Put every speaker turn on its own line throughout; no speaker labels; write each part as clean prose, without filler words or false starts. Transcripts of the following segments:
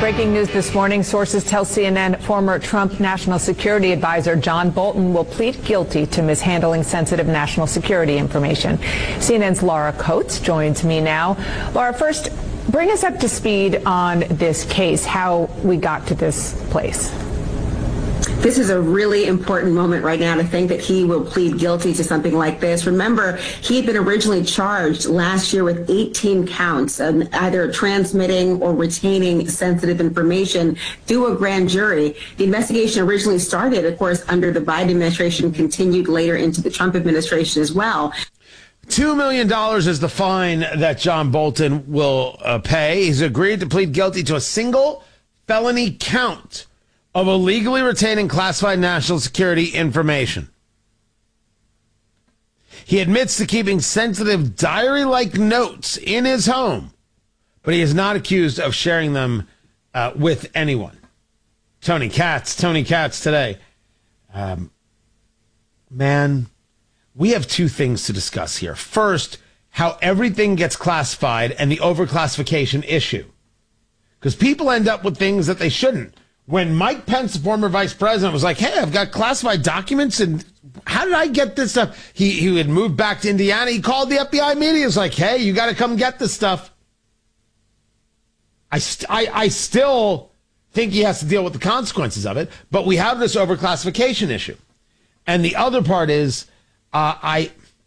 Breaking news this morning. Sources tell CNN former Trump national security advisor John Bolton will plead guilty to mishandling sensitive national security information. CNN's Laura Coates joins me now. Laura, first, bring us up to speed on this case, how we got to this place.
This is a really important moment right now to think that he will plead guilty to something like this. Remember, he had been originally charged last year with 18 counts of either transmitting or retaining sensitive information through a grand jury. The investigation originally started, of course, under the Biden administration, continued later into the Trump administration as well.
$2 million is the fine that John Bolton will pay. He's agreed to plead guilty to a single felony count of illegally retaining classified national security information. He admits to keeping sensitive diary-like notes in his home, but he is not accused of sharing them with anyone. Tony Katz today. Man, we have two things to discuss here. First, how everything gets classified and the overclassification issue. Because people end up with things that they shouldn't. When Mike Pence, the former vice president, was like, hey, I've got classified documents, and how did I get this stuff? He had moved back to Indiana. He called the FBI media. He was like, hey, you got to come get this stuff. I still think he has to deal with the consequences of it, but we have this overclassification issue. And the other part is, there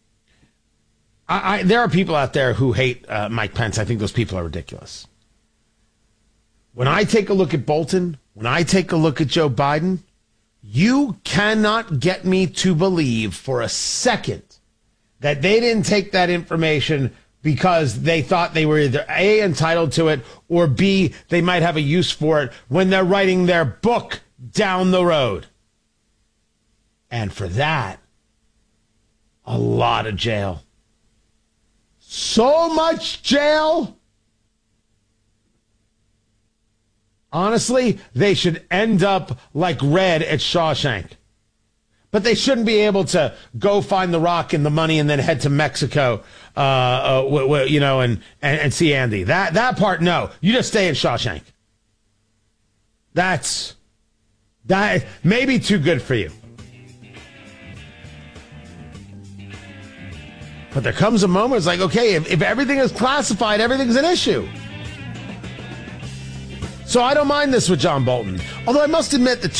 are people out there who hate Mike Pence. I think those people are ridiculous. When I take a look at Bolton, when I take a look at Joe Biden, you cannot get me to believe for a second that they didn't take that information because they thought they were either A, entitled to it, or B, they might have a use for it when they're writing their book down the road. And for that, a lot of jail. So much jail. Honestly, they should end up like Red at Shawshank. But they shouldn't be able to go find the rock and the money and then head to Mexico, and see Andy. That part, no. You just stay in Shawshank. That may be too good for you. But there comes a moment, it's like, okay, if everything is classified, everything's an issue. So I don't mind this with John Bolton. Although I must admit, the